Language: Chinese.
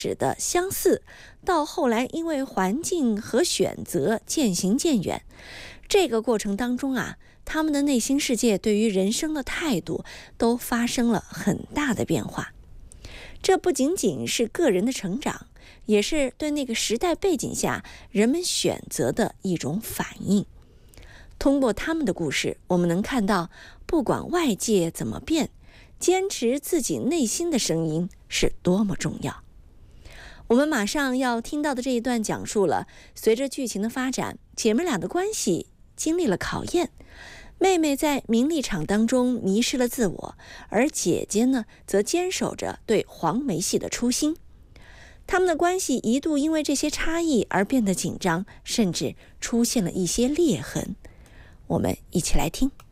始的相似，到后来因为环境和选择渐行渐远。这个过程当中啊，他们的内心世界对于人生的态度都发生了很大的变化。这不仅仅是个人的成长，也是对那个时代背景下人们选择的一种反应。通过他们的故事，我们能看到，不管外界怎么变，坚持自己内心的声音是多么重要。我们马上要听到的这一段讲述了，随着剧情的发展，姐妹俩的关系经历了考验。妹妹在名利场当中迷失了自我，而姐姐呢，则坚守着对黄梅戏的初心。他们的关系一度因为这些差异而变得紧张，甚至出现了一些裂痕。我们一起来听。